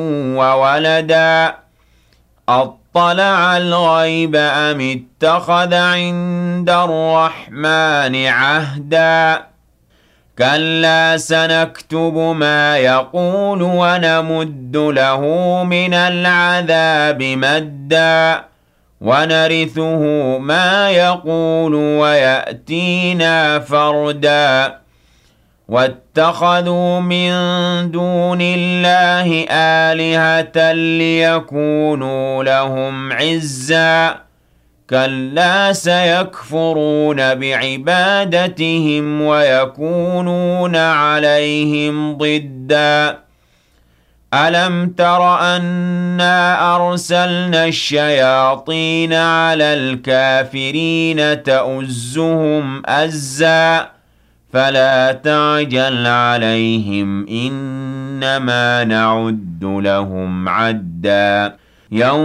وولدا أطلع الغيب أم اتخذ عند الرحمن عهدا كلا سنكتب ما يقول ونمد له من العذاب مدا ونرثه ما يقول ويأتينا فردا واتخذوا من دون الله آلهة ليكونوا لهم عزا كلا سيكفرون بعبادتهم ويكونون عليهم ضدا ألم تر أنا أرسلنا الشياطين على الكافرين تؤزهم أزا فلا تعجل عليهم إنما نعد لهم عدا يوم